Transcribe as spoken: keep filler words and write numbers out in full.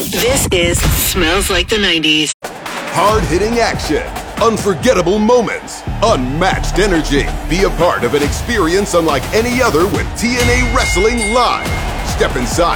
This is Smells Like the nineties. Hard-hitting action, unforgettable moments, unmatched energy. Be a part of an experience unlike any other with T N A Wrestling Live. Step inside